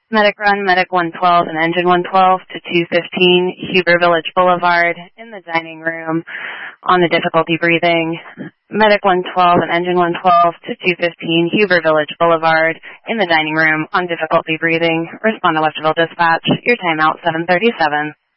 Medic Run, Medic 112 and Engine 112 to 215 Huber Village Boulevard in the dining room on the difficulty breathing. Medic 112 and Engine 112 to 215 Huber Village Boulevard in the dining room on difficulty breathing. Respond to Westerville Dispatch. Your timeout 7:37.